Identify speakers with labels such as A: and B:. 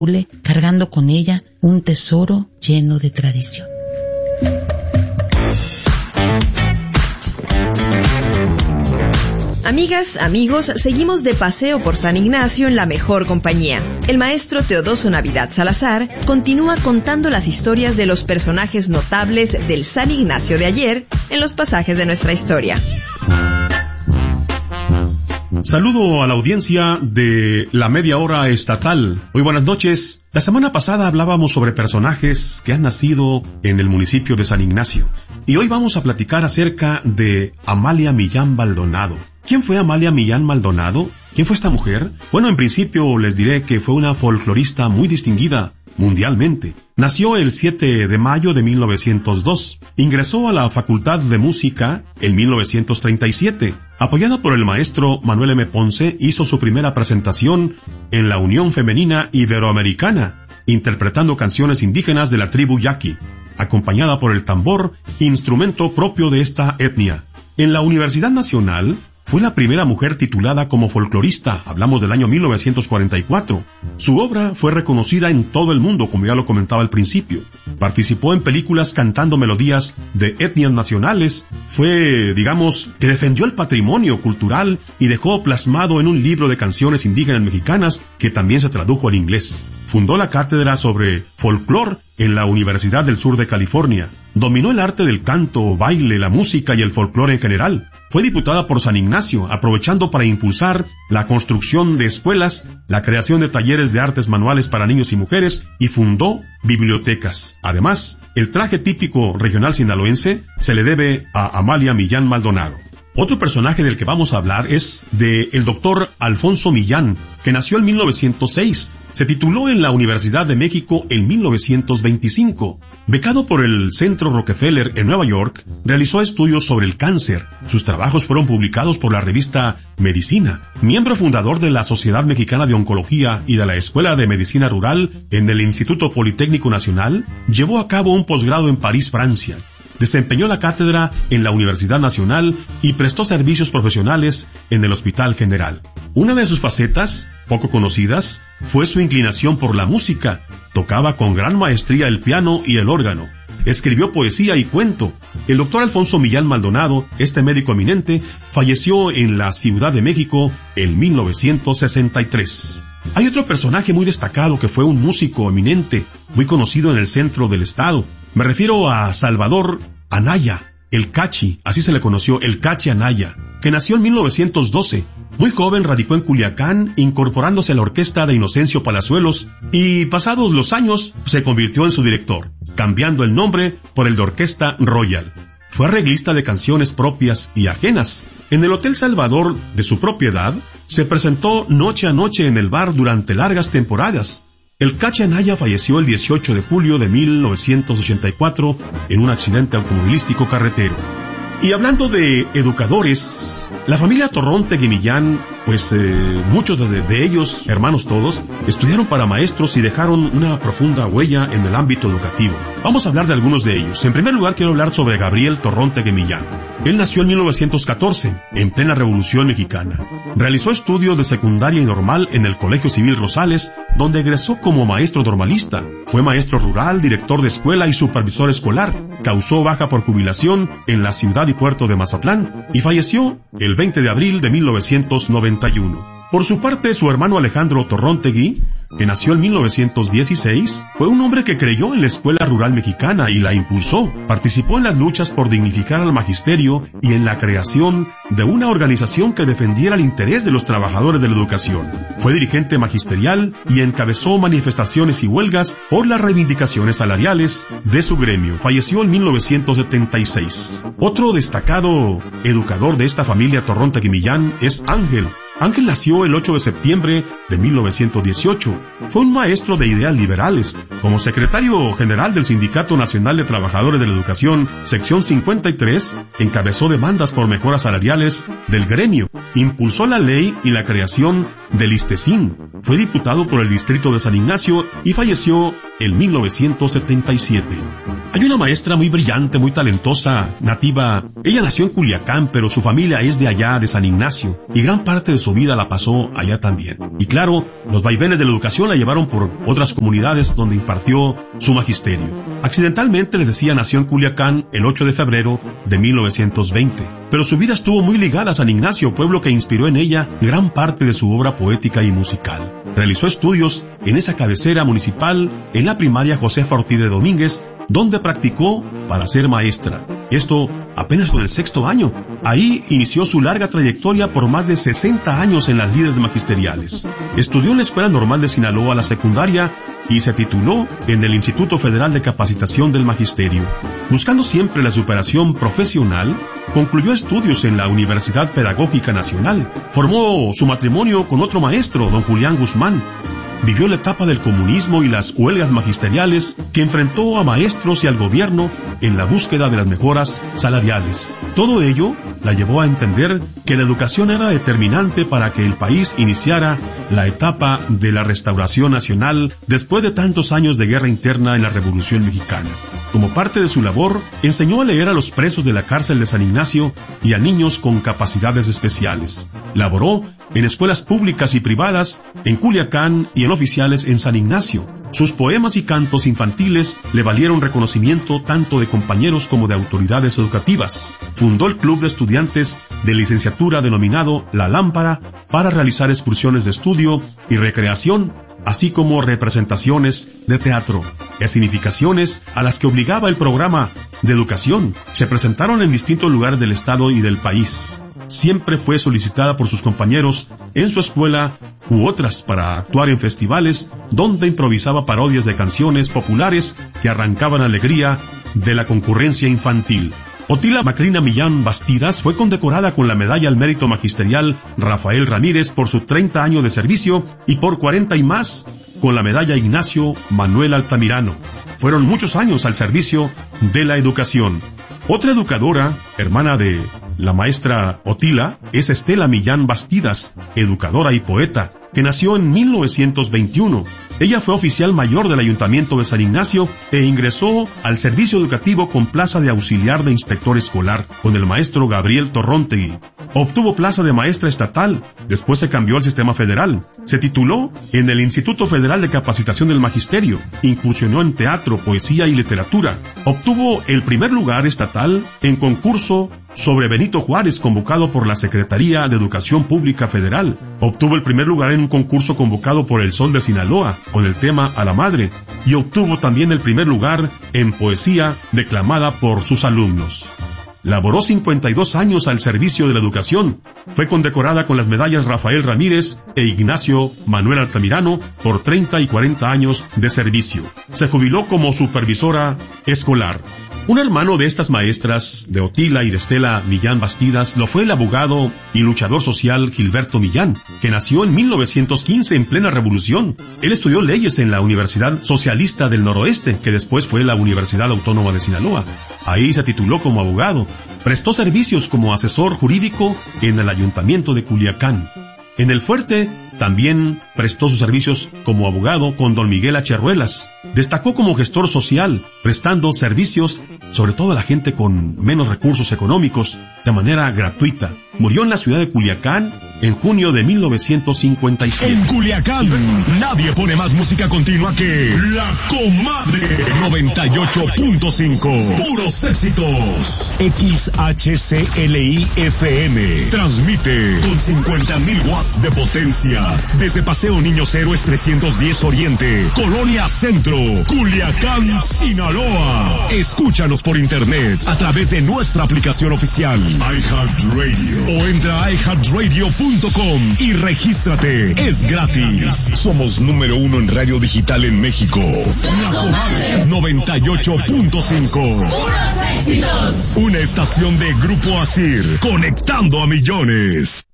A: cargando con ella un tesoro lleno de tradición.
B: Amigas, amigos, seguimos de paseo por San Ignacio en la mejor compañía. El maestro Teodoso Navidad Salazar continúa contando las historias de los personajes notables del San Ignacio de ayer en los pasajes de nuestra historia.
C: Saludo a la audiencia de la Media Hora Estatal. Muy buenas noches. La semana pasada hablábamos sobre personajes que han nacido en el municipio de San Ignacio. Y hoy vamos a platicar acerca de Amalia Millán Maldonado. ¿Quién fue Amalia Millán Maldonado? ¿Quién fue esta mujer? Bueno, en principio les diré que fue una folclorista muy distinguida mundialmente. Nació el 7 de mayo de 1902. Ingresó a la Facultad de Música en 1937. Apoyada por el maestro Manuel M. Ponce, hizo su primera presentación en la Unión Femenina Iberoamericana, interpretando canciones indígenas de la tribu yaqui, acompañada por el tambor, instrumento propio de esta etnia. En la Universidad Nacional, fue la primera mujer titulada como folclorista, hablamos del año 1944. Su obra fue reconocida en todo el mundo, como ya lo comentaba al principio. Participó en películas cantando melodías de etnias nacionales. Fue, digamos, que defendió el patrimonio cultural y dejó plasmado en un libro de canciones indígenas mexicanas que también se tradujo al inglés. Fundó la cátedra sobre folclor en la Universidad del Sur de California. Dominó el arte del canto, baile, la música y el folclore en general. Fue diputada por San Ignacio, aprovechando para impulsar la construcción de escuelas, la creación de talleres de artes manuales para niños y mujeres, y fundó bibliotecas. Además, el traje típico regional sinaloense se le debe a Amalia Millán Maldonado. Otro personaje del que vamos a hablar es de el doctor Alfonso Millán, que nació en 1906. Se tituló en la Universidad de México en 1925. Becado por el Centro Rockefeller en Nueva York, realizó estudios sobre el cáncer. Sus trabajos fueron publicados por la revista Medicina. Miembro fundador de la Sociedad Mexicana de Oncología y de la Escuela de Medicina Rural en el Instituto Politécnico Nacional, llevó a cabo un posgrado en París, Francia. Desempeñó la cátedra en la Universidad Nacional y prestó servicios profesionales en el Hospital General. Una de sus facetas, poco conocidas, fue su inclinación por la música. Tocaba con gran maestría el piano y el órgano. Escribió poesía y cuento. El doctor Alfonso Millán Maldonado, este médico eminente, falleció en la Ciudad de México en 1963. Hay otro personaje muy destacado que fue un músico eminente, muy conocido en el centro del estado. Me refiero a Salvador Anaya, el Cachi, así se le conoció, el Cachi Anaya, que nació en 1912. Muy joven radicó en Culiacán, incorporándose a la orquesta de Inocencio Palazuelos, y pasados los años se convirtió en su director, cambiando el nombre por el de Orquesta Royal. Fue arreglista de canciones propias y ajenas. En el Hotel Salvador de su propiedad, se presentó noche a noche en el bar durante largas temporadas. El Cachi Anaya falleció el 18 de julio de 1984 en un accidente automovilístico carretero. Y hablando de educadores, la familia Torrontegui Millán, muchos de ellos, hermanos todos, estudiaron para maestros y dejaron una profunda huella en el ámbito educativo. Vamos a hablar de algunos de ellos. En primer lugar, quiero hablar sobre Gabriel Torrontegui Millán. Él nació en 1914, en plena Revolución Mexicana. Realizó estudios de secundaria y normal en el Colegio Civil Rosales, donde egresó como maestro normalista. Fue maestro rural, director de escuela y supervisor escolar. Causó baja por jubilación en la ciudad y puerto de Mazatlán y falleció el 20 de abril de 1991. Por su parte, su hermano Alejandro Torrontegui, que nació en 1916, fue un hombre que creyó en la escuela rural mexicana y la impulsó. Participó en las luchas por dignificar al magisterio y en la creación de una organización que defendiera el interés de los trabajadores de la educación. Fue dirigente magisterial y encabezó manifestaciones y huelgas por las reivindicaciones salariales de su gremio. Falleció en 1976. Otro destacado educador de esta familia Torrontegui Millán es Ángel. Ángel nació el 8 de septiembre de 1918. Fue un maestro de ideas liberales. Como secretario general del Sindicato Nacional de Trabajadores de la Educación, sección 53, encabezó demandas por mejoras salariales del gremio. Impulsó la ley y la creación del ISTESIN. Fue diputado por el distrito de San Ignacio y falleció en 1977. Hay una maestra muy brillante, muy talentosa, nativa. Ella nació en Culiacán, pero su familia es de allá, de San Ignacio, y gran parte de su vida la pasó allá también. Y claro, los vaivenes de la educación la llevaron por otras comunidades donde impartió su magisterio. Accidentalmente, les decía, nació en Culiacán el 8 de febrero de 1920, pero su vida estuvo muy ligada a San Ignacio, pueblo que inspiró en ella gran parte de su obra poética y musical. Realizó estudios en esa cabecera municipal, en la primaria Josefa Ortiz de Domínguez, donde practicó para ser maestra. Esto apenas con el 6º año. Ahí inició su larga trayectoria por más de 60 años en las lides magisteriales. Estudió en la Escuela Normal de Sinaloa la secundaria y se tituló en el Instituto Federal de Capacitación del Magisterio. Buscando siempre la superación profesional, concluyó estudios en la Universidad Pedagógica Nacional. Formó su matrimonio con otro maestro, don Julián Guzmán. Vivió la etapa del comunismo y las huelgas magisteriales que enfrentó a maestros y al gobierno en la búsqueda de las mejoras salariales. Todo ello la llevó a entender que la educación era determinante para que el país iniciara la etapa de la restauración nacional después de tantos años de guerra interna en la Revolución Mexicana. Como parte de su labor, enseñó a leer a los presos de la cárcel de San Ignacio y a niños con capacidades especiales. Laboró en escuelas públicas y privadas, en Culiacán y en oficiales en San Ignacio. Sus poemas y cantos infantiles le valieron reconocimiento tanto de compañeros como de autoridades educativas. Fundó el Club de Estudiantes de Licenciatura denominado La Lámpara para realizar excursiones de estudio y recreación, así como representaciones de teatro. Escenificaciones a las que obligaba el programa de educación se presentaron en distintos lugares del estado y del país. Siempre fue solicitada por sus compañeros en su escuela u otras para actuar en festivales donde improvisaba parodias de canciones populares que arrancaban alegría de la concurrencia infantil. Otila Macrina Millán Bastidas fue condecorada con la Medalla al Mérito Magisterial Rafael Ramírez por su 30 años de servicio y por 40 y más con la Medalla Ignacio Manuel Altamirano. Fueron muchos años al servicio de la educación. Otra educadora, hermana de la maestra Otila, es Estela Millán Bastidas, educadora y poeta, que nació en 1921. Ella fue oficial mayor del Ayuntamiento de San Ignacio e ingresó al servicio educativo con plaza de auxiliar de inspector escolar con el maestro Gabriel Torrontegui. Obtuvo plaza de maestra estatal, después se cambió al sistema federal. Se tituló en el Instituto Federal de Capacitación del Magisterio, incursionó en teatro, poesía y literatura. Obtuvo el primer lugar estatal en concurso sobre Benito Juárez convocado por la Secretaría de Educación Pública Federal. Obtuvo el primer lugar en un concurso convocado por El Sol de Sinaloa con el tema A la Madre y obtuvo también el primer lugar en poesía declamada por sus alumnos. Laboró 52 años al servicio de la educación. Fue condecorada con las medallas Rafael Ramírez e Ignacio Manuel Altamirano por 30 y 40 años de servicio. Se jubiló como supervisora escolar. Un hermano de estas maestras, de Otila y de Estela Millán Bastidas, lo fue el abogado y luchador social Gilberto Millán, que nació en 1915 en plena revolución. Él estudió leyes en la Universidad Socialista del Noroeste, que después fue la Universidad Autónoma de Sinaloa. Ahí se tituló como abogado. Prestó servicios como asesor jurídico en el Ayuntamiento de Culiacán. En el Fuerte también prestó sus servicios como abogado con don Miguel H. Ruelas. Destacó como gestor social, prestando servicios sobre todo a la gente con menos recursos económicos, de manera gratuita. Murió en la ciudad de Culiacán en junio de 1957.
D: En Culiacán, nadie pone más música continua que La Comadre 98.5. Puros éxitos. XHCLI-FM. Transmite con 50,000 watts de potencia. Desde Paseo Niños Héroes 310 Oriente, Colonia Centro, Culiacán, Sinaloa. Escúchanos por internet a través de nuestra aplicación oficial iHeartRadio o entra a iHeartRadio.com y regístrate. Es gratis. Somos número 1 en radio digital en México. La Comadre 98.5. Una estación de Grupo Asir, conectando a millones.